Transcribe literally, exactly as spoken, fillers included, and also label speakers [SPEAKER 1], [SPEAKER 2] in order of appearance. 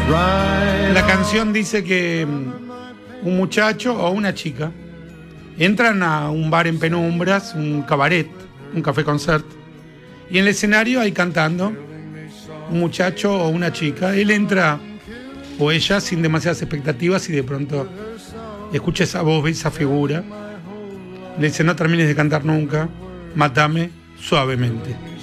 [SPEAKER 1] La canción dice que un muchacho o una chica entran a un bar en penumbras, un cabaret, un café concert, y en el escenario hay cantando un muchacho o una chica. Él entra, o ella, sin demasiadas expectativas, y de pronto escucha esa voz, ve esa figura. Le dice: no termines de cantar nunca, mátame suavemente.